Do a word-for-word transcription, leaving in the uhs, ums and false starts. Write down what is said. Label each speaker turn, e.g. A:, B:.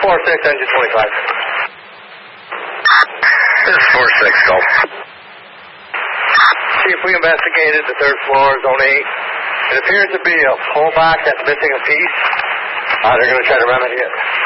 A: four six, engine twenty-five.
B: This is four six, Gulf.
A: Chief, we investigated the third floor, zone eight. It appears to be a pullback that's missing a piece. Uh, they're going to try to remedy it.